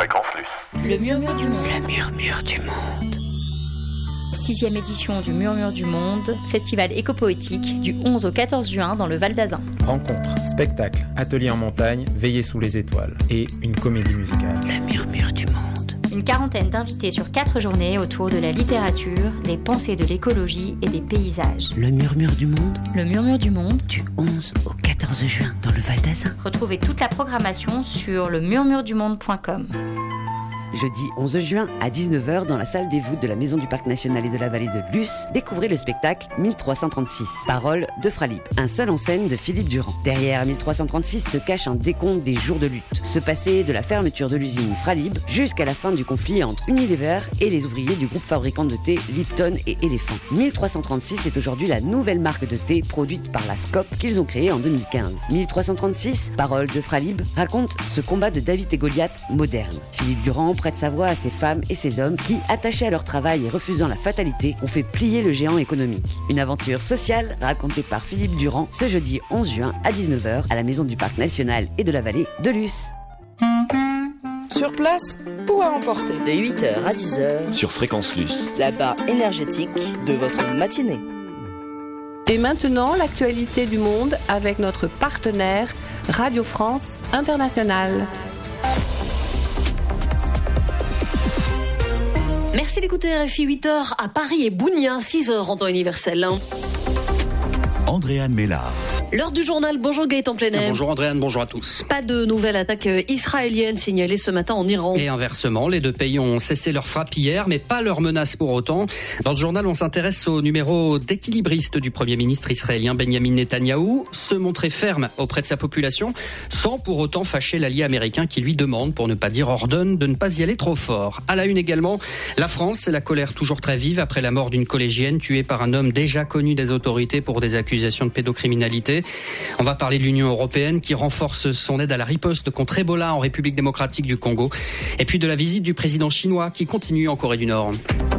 Fréquence Luce. Le murmure du monde. Le murmure du monde. 6e édition du Murmure du Monde, festival éco-poétique du 11 au 14 juin dans le Val d'Azun. Rencontres, spectacles, ateliers en montagne, veillées sous les étoiles et une comédie musicale. Le murmure du monde. Une quarantaine d'invités sur 4 journées autour de la littérature, des pensées de l'écologie et des paysages. Le murmure du monde. Le Murmure du Monde. Du 11 au 14 juin dans le Val d'Azun. Retrouvez toute la programmation sur lemurmuredumonde.com. Jeudi 11 juin à 19h dans la salle des voûtes de la Maison du Parc National et de la Vallée de Luce, découvrez le spectacle 1336, paroles de Fralib, un seul en scène de Philippe Durand. Derrière 1336 se cache un décompte des jours de lutte, se passer de la fermeture de l'usine Fralib jusqu'à la fin du conflit entre Unilever et les ouvriers du groupe fabricant de thé Lipton et Éléphant. 1336 est aujourd'hui la nouvelle marque de thé produite par la SCOP qu'ils ont créée en 2015. 1336, paroles de Fralib, raconte ce combat de David et Goliath moderne. Philippe Durand prête sa voix à ces femmes et ces hommes qui, attachés à leur travail et refusant la fatalité, ont fait plier le géant économique. Une aventure sociale racontée par Philippe Durand ce jeudi 11 juin à 19h à la Maison du Parc National et de la Vallée de Luce. Sur place ou à emporter. De 8h à 10h. Sur Fréquence Luce. La barre énergétique de votre matinée. Et maintenant, l'actualité du monde avec notre partenaire Radio France Internationale. Merci d'écouter RFI 8h à Paris et Bounia, 6h en temps universel. Andréane Mélard. L'heure du journal, bonjour Gaëtan Plenet. Bonjour Andréane, bonjour à tous. Pas de nouvelle attaque israélienne signalée ce matin en Iran. Et inversement, les deux pays ont cessé leur frappe hier, mais pas leur menace pour autant. Dans ce journal, on s'intéresse au numéro d'équilibriste du Premier ministre israélien Benyamin Netanyahou, se montrer ferme auprès de sa population, sans pour autant fâcher l'allié américain qui lui demande, pour ne pas dire ordonne, de ne pas y aller trop fort. À la une également, la France et la colère toujours très vive après la mort d'une collégienne tuée par un homme déjà connu des autorités pour des accusations de pédocriminalité. On va parler de l'Union européenne qui renforce son aide à la riposte contre Ebola en République démocratique du Congo. Et puis de la visite du président chinois qui continue en Corée du Nord.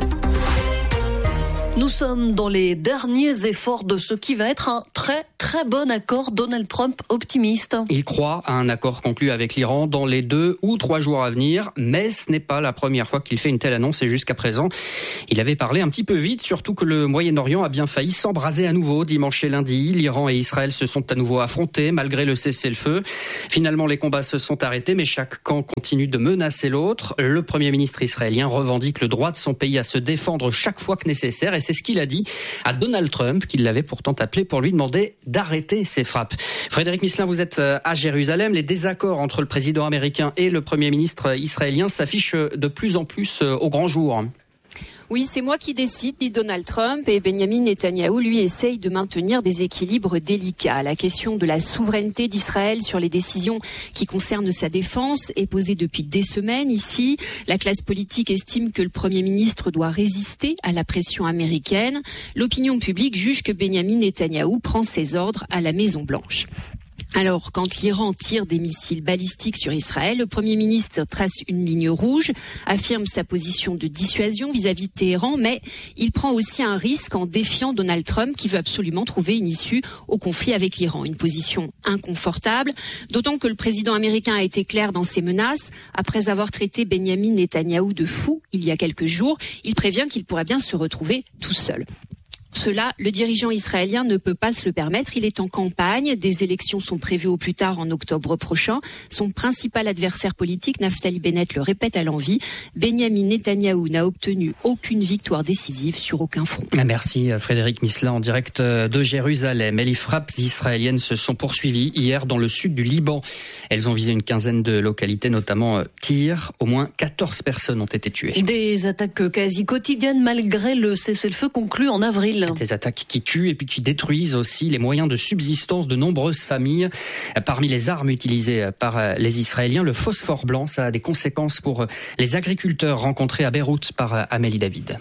Nous sommes dans les derniers efforts de ce qui va être un très très bon accord. Donald Trump optimiste. Il croit à un accord conclu avec l'Iran dans les 2 ou 3 jours à venir, mais ce n'est pas la première fois qu'il fait une telle annonce et jusqu'à présent, il avait parlé un petit peu vite, surtout que le Moyen-Orient a bien failli s'embraser à nouveau dimanche et lundi. L'Iran et Israël se sont à nouveau affrontés malgré le cessez-le-feu. Finalement, les combats se sont arrêtés, mais chaque camp continue de menacer l'autre. Le Premier ministre israélien revendique le droit de son pays à se défendre chaque fois que nécessaire et c'est ce qu'il a dit à Donald Trump, qui l'avait pourtant appelé pour lui demander d'arrêter ses frappes. Frédéric Misselin, vous êtes à Jérusalem. Les désaccords entre le président américain et le Premier ministre israélien s'affichent de plus en plus au grand jour. Oui, c'est moi qui décide, dit Donald Trump, et Benyamin Netanyahou, lui, essaye de maintenir des équilibres délicats. La question de la souveraineté d'Israël sur les décisions qui concernent sa défense est posée depuis des semaines ici. La classe politique estime que le Premier ministre doit résister à la pression américaine. L'opinion publique juge que Benyamin Netanyahou prend ses ordres à la Maison-Blanche. Alors, quand l'Iran tire des missiles balistiques sur Israël, le Premier ministre trace une ligne rouge, affirme sa position de dissuasion vis-à-vis de Téhéran, mais il prend aussi un risque en défiant Donald Trump qui veut absolument trouver une issue au conflit avec l'Iran. Une position inconfortable, d'autant que le président américain a été clair dans ses menaces. Après avoir traité Benyamin Netanyahou de fou il y a quelques jours, il prévient qu'il pourrait bien se retrouver tout seul. Cela, le dirigeant israélien ne peut pas se le permettre. Il est en campagne. Des élections sont prévues au plus tard en octobre prochain. Son principal adversaire politique, Naftali Bennett, le répète à l'envi. Benyamin Netanyahou n'a obtenu aucune victoire décisive sur aucun front. Merci Frédéric Misselin en direct de Jérusalem. Et les frappes israéliennes se sont poursuivies hier dans le sud du Liban. Elles ont visé une quinzaine de localités, notamment Tyr. Au moins 14 personnes ont été tuées. Des attaques quasi quotidiennes malgré le cessez-le-feu conclu en avril. Des attaques qui tuent et puis qui détruisent aussi les moyens de subsistance de nombreuses familles. Parmi les armes utilisées par les Israéliens, le phosphore blanc, ça a des conséquences pour les agriculteurs rencontrés à Beyrouth par Amélie David.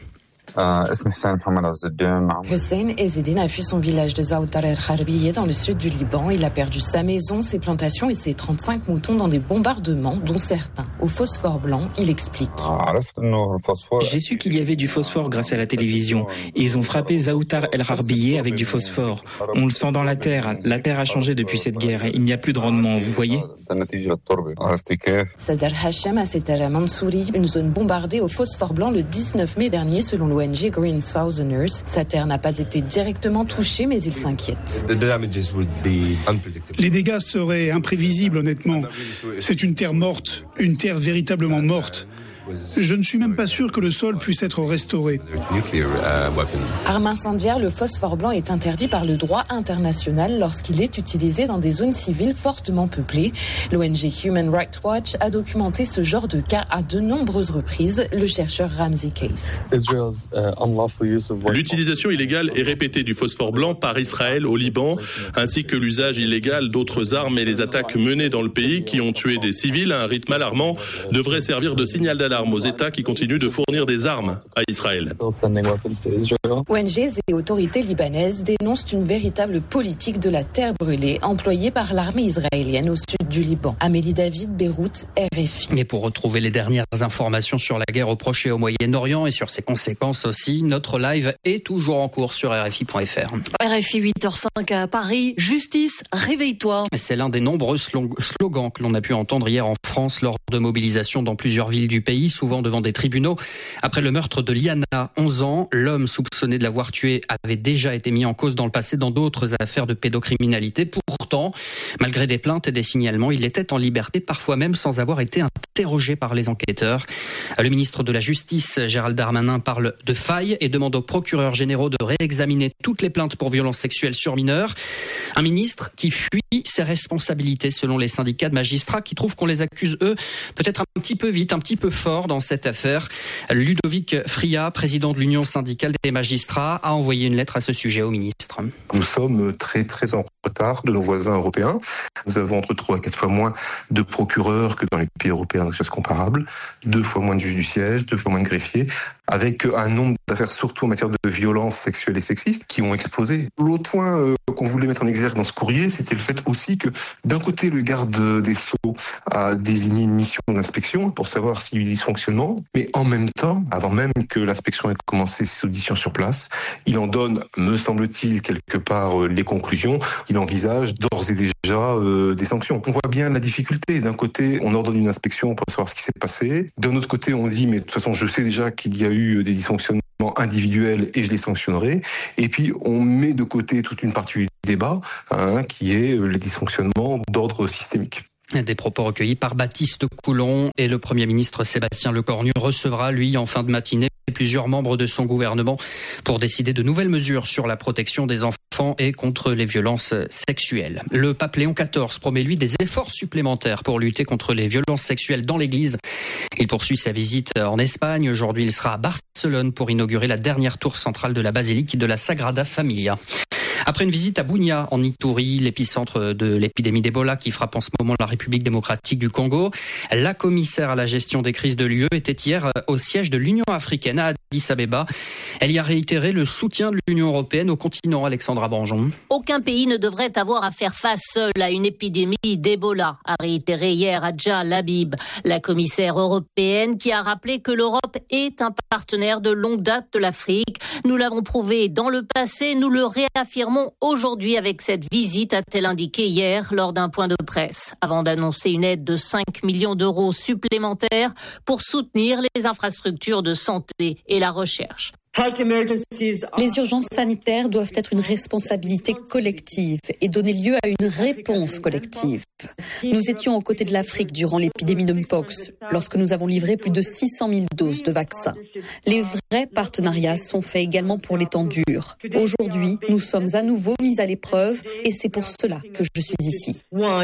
Hussein Ezzedine a fui son village de Zaoutar el-Harbiye dans le sud du Liban. Il a perdu sa maison, ses plantations et ses 35 moutons dans des bombardements, dont certains au phosphore blanc, il explique. J'ai su qu'il y avait du phosphore grâce à la télévision. Ils ont frappé Zaoutar el-Harbiye avec du phosphore. On le sent dans la terre. La terre a changé depuis cette guerre. Il n'y a plus de rendement, vous voyez ? Sadr Hashem a cité à Mansouri, une zone bombardée au phosphore blanc le 19 mai dernier selon l'ONG Green Southerners. Sa terre n'a pas été directement touchée, mais il s'inquiète. Les dégâts seraient imprévisibles, honnêtement. C'est une terre morte, une terre véritablement morte. Je ne suis même pas sûr que le sol puisse être restauré. Arme incendiaire, le phosphore blanc est interdit par le droit international lorsqu'il est utilisé dans des zones civiles fortement peuplées. L'ONG Human Rights Watch a documenté ce genre de cas à de nombreuses reprises, le chercheur Ramsey Case. L'utilisation illégale et répétée du phosphore blanc par Israël au Liban, ainsi que l'usage illégal d'autres armes et les attaques menées dans le pays qui ont tué des civils à un rythme alarmant, devraient servir de signal d'alarme aux États qui continuent de fournir des armes à Israël. ONG et autorités libanaises dénoncent une véritable politique de la terre brûlée employée par l'armée israélienne au sud du Liban. Amélie David, Beyrouth, RFI. Et pour retrouver les dernières informations sur la guerre au Proche et au Moyen-Orient et sur ses conséquences aussi, notre live est toujours en cours sur RFI.fr. RFI 8h05 à Paris, justice, réveille-toi. C'est l'un des nombreux slogans que l'on a pu entendre hier en France lors de mobilisations dans plusieurs villes du pays, souvent devant des tribunaux. Après le meurtre de Liana, 11 ans, l'homme soupçonné de l'avoir tuée avait déjà été mis en cause dans le passé dans d'autres affaires de pédocriminalité. Pourtant, malgré des plaintes et des signalements, il était en liberté, parfois même sans avoir été interrogé par les enquêteurs. Le ministre de la Justice, Gérald Darmanin, parle de failles et demande aux procureurs généraux de réexaminer toutes les plaintes pour violences sexuelles sur mineurs. Un ministre qui fuit ses responsabilités selon les syndicats de magistrats qui trouvent qu'on les accuse, eux, peut-être un petit peu vite, un petit peu fort dans cette affaire. Ludovic Fria, président de l'Union syndicale des magistrats, a envoyé une lettre à ce sujet au ministre. Nous sommes très très en retard de nos voisins européens. Nous avons entre 3 et 4 fois moins de procureurs que dans les pays européens de choses comparables, 2 fois moins de juges du siège, 2 fois moins de greffiers, avec un nombre d'affaires surtout en matière de violences sexuelles et sexistes qui ont explosé. L'autre point qu'on voulait mettre en exergue dans ce courrier, c'était le fait aussi que d'un côté le garde des Sceaux a désigné une mission d'inspection pour savoir s'il y a eu des dysfonctionnements, mais en même temps, avant même que l'inspection ait commencé ses auditions sur place, il en donne, me semble-t-il, quelque part les conclusions. Il envisage d'ores et déjà des sanctions. On voit bien la difficulté. D'un côté, on ordonne une inspection pour savoir ce qui s'est passé. D'un autre côté, on dit, mais de toute façon, je sais déjà qu'il y a eu des dysfonctionnements individuels et je les sanctionnerai. Et puis, on met de côté toute une partie du débat, qui est les dysfonctionnements d'ordre systémique. Des propos recueillis par Baptiste Coulon et le Premier ministre Sébastien Lecornu recevra, lui, en fin de matinée, plusieurs membres de son gouvernement pour décider de nouvelles mesures sur la protection des enfants et contre les violences sexuelles. Le pape Léon XIV promet, lui, des efforts supplémentaires pour lutter contre les violences sexuelles dans l'Église. Il poursuit sa visite en Espagne. Aujourd'hui, il sera à Barcelone pour inaugurer la dernière tour centrale de la basilique de la Sagrada Familia. Après une visite à Bunia, en Ituri, l'épicentre de l'épidémie d'Ebola qui frappe en ce moment la République démocratique du Congo, la commissaire à la gestion des crises de l'UE était hier au siège de l'Union africaine à Addis Abeba. Elle y a réitéré le soutien de l'Union européenne au continent. Alexandra Branjon. Aucun pays ne devrait avoir à faire face seul à une épidémie d'Ebola, a réitéré hier Adja Labib, la commissaire européenne qui a rappelé que l'Europe est un partenaire de longue date de l'Afrique. Nous l'avons prouvé dans le passé, nous le réaffirmons aujourd'hui avec cette visite, a-t-elle indiqué hier lors d'un point de presse, avant d'annoncer une aide de 5 millions d'euros supplémentaires pour soutenir les infrastructures de santé et la recherche. Les urgences sanitaires doivent être une responsabilité collective et donner lieu à une réponse collective. Nous étions aux côtés de l'Afrique durant l'épidémie de Mpox, lorsque nous avons livré plus de 600 000 doses de vaccins. Les vrais partenariats sont faits également pour les temps durs. Aujourd'hui, nous sommes à nouveau mis à l'épreuve et c'est pour cela que je suis ici.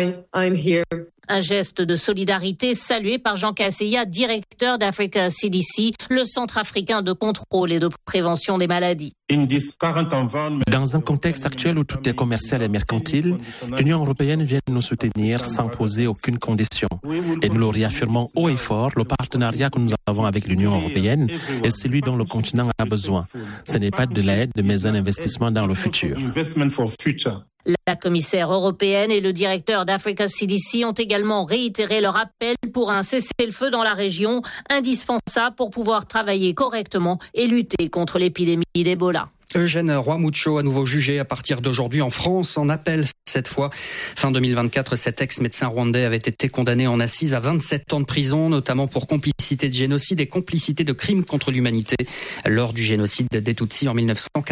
Un geste de solidarité salué par Jean Casseya, directeur d'Africa CDC, le centre africain de contrôle et de prévention des maladies. Dans un contexte actuel où tout est commercial et mercantile, l'Union européenne vient nous soutenir sans poser aucune condition. Et nous le réaffirmons haut et fort, le partenariat que nous avons avec l'Union européenne est celui dont le continent a besoin. Ce n'est pas de l'aide, mais un investissement dans le futur. La commissaire européenne et le directeur d'Africa CDC ont également réitéré leur appel pour un cessez-le-feu dans la région, indispensable pour pouvoir travailler correctement et lutter contre l'épidémie d'Ebola. Eugène Roy-Mucho, à nouveau jugé à partir d'aujourd'hui en France, en appel cette fois. Fin 2024, cet ex-médecin rwandais avait été condamné en assises à 27 ans de prison, notamment pour complicité de génocide et complicité de crimes contre l'humanité lors du génocide des Tutsis en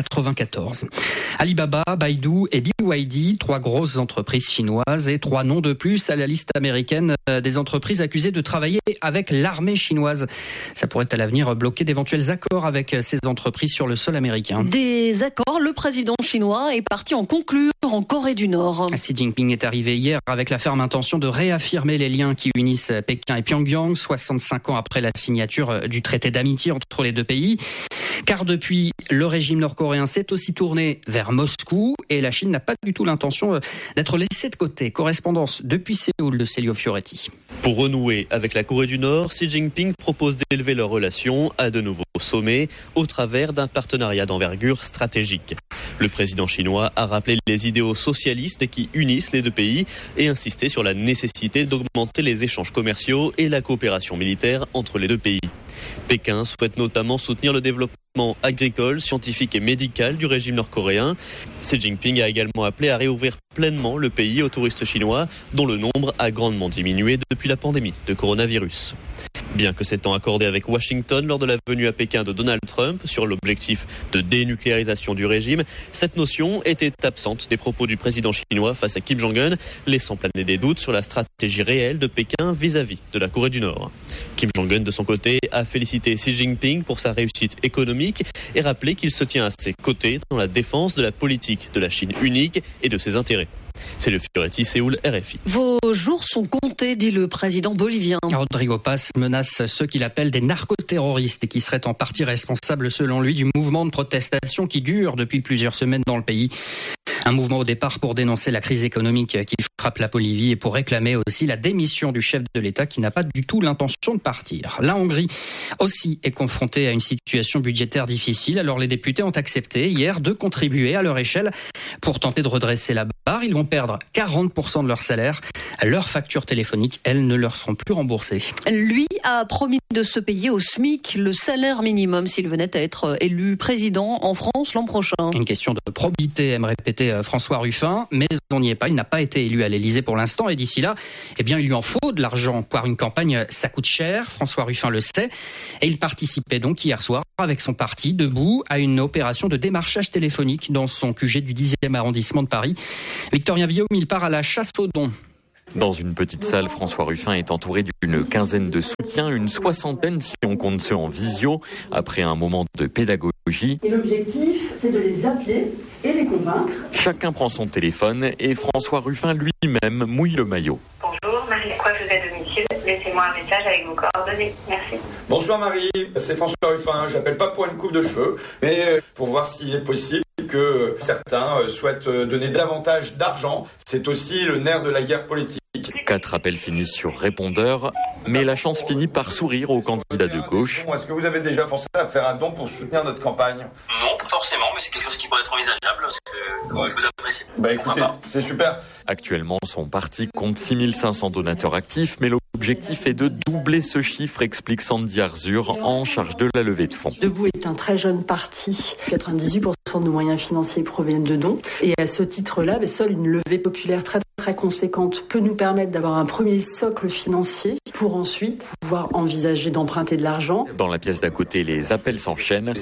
1994. Alibaba, Baidu et BYD, 3 grosses entreprises chinoises et 3 noms de plus à la liste américaine des entreprises accusées de travailler avec l'armée chinoise. Ça pourrait à l'avenir bloquer d'éventuels accords avec ces entreprises sur le sol américain. Des accords, le président chinois est parti en conclure en Corée du Nord. Xi Jinping est arrivé hier avec la ferme intention de réaffirmer les liens qui unissent Pékin et Pyongyang, 65 ans après la signature du traité d'amitié entre les deux pays. Car depuis, le régime nord-coréen s'est aussi tourné vers Moscou et la Chine n'a pas du tout l'intention d'être laissée de côté. Correspondance depuis Séoul de Célio Fioretti. Pour renouer avec la Corée du Nord, Xi Jinping propose d'élever leurs relations à de nouveaux sommets au travers d'un partenariat d'envergure stratégique. Le président chinois a rappelé les idéaux socialistes qui unissent les deux pays et insisté sur la nécessité d'augmenter les échanges commerciaux et la coopération militaire entre les deux pays. Pékin souhaite notamment soutenir le développement agricole, scientifique et médical du régime nord-coréen. Xi Jinping a également appelé à réouvrir pleinement le pays aux touristes chinois, dont le nombre a grandement diminué depuis la pandémie de coronavirus. Bien que s'étant accordé avec Washington lors de la venue à Pékin de Donald Trump sur l'objectif de dénucléarisation du régime, cette notion était absente des propos du président chinois face à Kim Jong-un, laissant planer des doutes sur la stratégie réelle de Pékin vis-à-vis de la Corée du Nord. Kim Jong-un, de son côté, a félicité Xi Jinping pour sa réussite économique et rappelé qu'il se tient à ses côtés dans la défense de la politique de la Chine unique et de ses intérêts. C'est le Fioretti, Séoul, RFI. Vos jours sont comptés, dit le président bolivien. Rodrigo Paz menace ceux qu'il appelle des narcoterroristes et qui seraient en partie responsables, selon lui, du mouvement de protestation qui dure depuis plusieurs semaines dans le pays. Un mouvement au départ pour dénoncer la crise économique qui frappe la Bolivie et pour réclamer aussi la démission du chef de l'État qui n'a pas du tout l'intention de partir. La Hongrie aussi est confrontée à une situation budgétaire difficile. Alors les députés ont accepté hier de contribuer à leur échelle pour tenter de redresser la barre. Ils vont perdre 40% de leur salaire. Leurs factures téléphoniques, elles, ne leur seront plus remboursées. Lui a promis de se payer au SMIC le salaire minimum s'il venait à être élu président en France l'an prochain. Une question de probité, aime répéter François Ruffin, mais on n'y est pas. Il n'a pas été élu à l'Élysée pour l'instant et d'ici là, eh bien, il lui en faut de l'argent. Car une campagne, ça coûte cher. François Ruffin le sait. Et il participait donc hier soir avec son parti debout à une opération de démarchage téléphonique dans son QG du 10e arrondissement de Paris. Victorien Villaume, il part à la chasse aux dons. Dans une petite salle, François Ruffin est entouré d'une quinzaine de soutiens, une soixantaine si on compte ceux en visio, après un moment de pédagogie. Et l'objectif, c'est de les appeler et les convaincre. Chacun prend son téléphone et François Ruffin lui-même mouille le maillot. Bonjour, Marie Coiffeuse à domicile. Laissez-moi un message avec vos coordonnées. Merci. Bonsoir Marie, c'est François Ruffin. J'appelle pas pour une coupe de cheveux, mais pour voir s'il est possible que certains souhaitent donner davantage d'argent. C'est aussi le nerf de la guerre politique. 4 appels finissent sur répondeur, mais la chance finit par sourire aux candidats de gauche. Est-ce que vous avez déjà pensé à faire un don pour soutenir notre campagne ? Non, pas forcément, mais c'est quelque chose qui pourrait être envisageable, parce que je vous apprécie. Écoutez, c'est super. Actuellement, son parti compte 6500 donateurs actifs, mais l'objectif est de doubler ce chiffre, explique Sandy Arzur, en charge de la levée de fonds. Debout est un très jeune parti. 98% de nos moyens financiers proviennent de dons. Et à ce titre-là, seule une levée populaire très conséquente peut nous permettre d'avoir un premier socle financier pour ensuite pouvoir envisager d'emprunter de l'argent. Dans la pièce d'à côté, les appels s'enchaînent.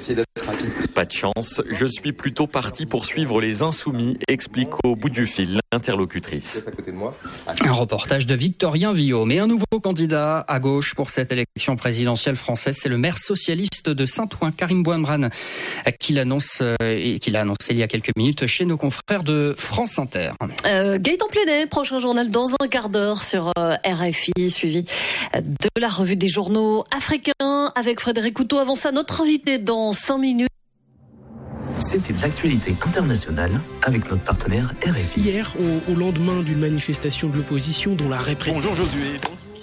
Pas de chance, je suis plutôt parti pour suivre les insoumis, explique au bout du fil l'interlocutrice. Un reportage de Victorien Villaume. Et un nouveau candidat à gauche pour cette élection présidentielle française, c'est le maire socialiste de Saint-Ouen, Karim Bouamrane, qui l'a annoncé il y a quelques minutes chez nos confrères de France Inter. Gaëtan Plénet, prochain journal dans un quart d'heure sur RFI, suivi de la revue des journaux africains avec Frédéric Couteau. Avant ça, notre invité dans 5 minutes. C'était l'actualité internationale avec notre partenaire RFI. Hier, au lendemain d'une manifestation de l'opposition dont la répression... Bonjour Josué.